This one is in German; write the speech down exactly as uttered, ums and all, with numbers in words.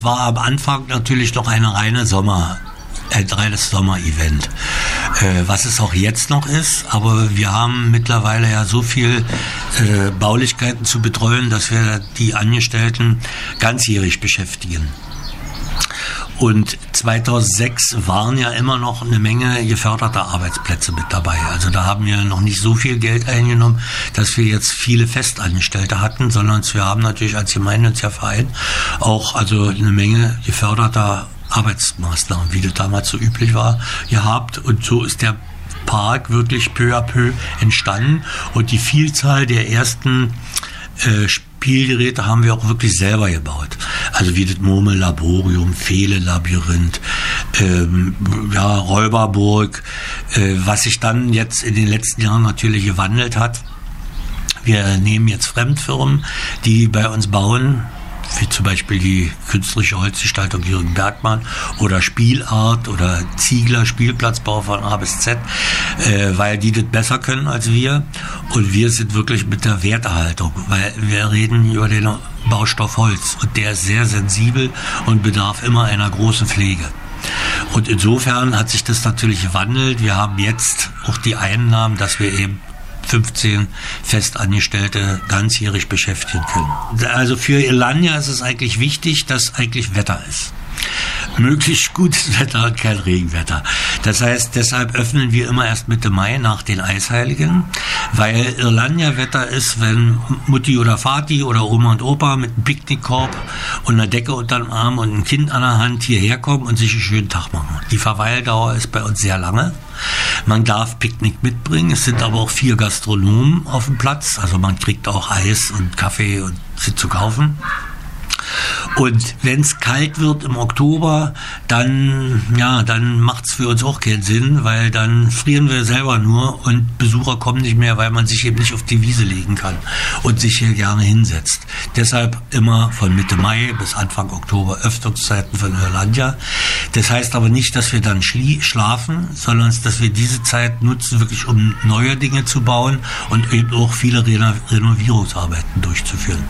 War am Anfang natürlich noch eine reine Sommer, ein reines Sommerevent, äh, was es auch jetzt noch ist, aber wir haben mittlerweile ja so viel äh, Baulichkeiten zu betreuen, dass wir die Angestellten ganzjährig beschäftigen. Und zweitausendsechs waren ja immer noch eine Menge geförderter Arbeitsplätze mit dabei. Also da haben wir noch nicht so viel Geld eingenommen, dass wir jetzt viele Festangestellte hatten, sondern wir haben natürlich als gemeinnütziger Verein auch also eine Menge geförderter Arbeitsmaßnahmen, wie das damals so üblich war, gehabt. Und so ist der Park wirklich peu à peu entstanden. Und die Vielzahl der ersten äh, Spielgeräte haben wir auch wirklich selber gebaut. Also wie das Murmellaborium, Fehle-Labyrinth, ähm, ja, Räuberburg, äh, was sich dann jetzt in den letzten Jahren natürlich gewandelt hat. Wir nehmen jetzt Fremdfirmen, die bei uns bauen, wie zum Beispiel die künstlerische Holzgestaltung Jürgen Bergmann oder Spielart oder Ziegler, Spielplatzbau von A bis Z, äh, weil die das besser können als wir. Und wir sind wirklich mit der Werterhaltung, weil wir reden über den Baustoff Holz und der ist sehr sensibel und bedarf immer einer großen Pflege. Und insofern hat sich das natürlich gewandelt. Wir haben jetzt auch die Einnahmen, dass wir eben fünfzehn Festangestellte ganzjährig beschäftigen können. Also für Ilanya ist es eigentlich wichtig, dass eigentlich Wetter ist. Möglichst gutes Wetter und kein Regenwetter. Das heißt, deshalb öffnen wir immer erst Mitte Mai nach den Eisheiligen, weil Ilanya-Wetter ist, wenn Mutti oder Vati oder Oma und Opa mit einem Picknickkorb und einer Decke unter dem Arm und einem Kind an der Hand hierher kommen und sich einen schönen Tag machen. Die Verweildauer ist bei uns sehr lange. Man darf Picknick mitbringen, es sind aber auch vier Gastronomen auf dem Platz, also man kriegt auch Eis und Kaffee und sie zu kaufen. Und wenn es kalt wird im Oktober, dann, ja, dann macht es für uns auch keinen Sinn, weil dann frieren wir selber nur und Besucher kommen nicht mehr, weil man sich eben nicht auf die Wiese legen kann und sich hier gerne hinsetzt. Deshalb immer von Mitte Mai bis Anfang Oktober Öffnungszeiten von Ilanya. Das heißt aber nicht, dass wir dann schlie- schlafen, sondern dass wir diese Zeit nutzen, wirklich um neue Dinge zu bauen und eben auch viele Reno- Renovierungsarbeiten durchzuführen.